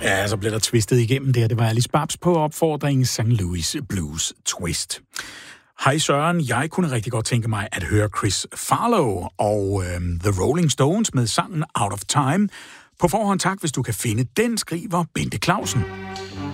Ja, så blev der twistet igennem det. Det var Alice Babs på opfordringen St. Louis Blues Twist. Hej Søren, jeg kunne rigtig godt tænke mig at høre Chris Farlow og The Rolling Stones med sangen Out of Time. På forhånd tak, hvis du kan finde den, skriver Bente Clausen.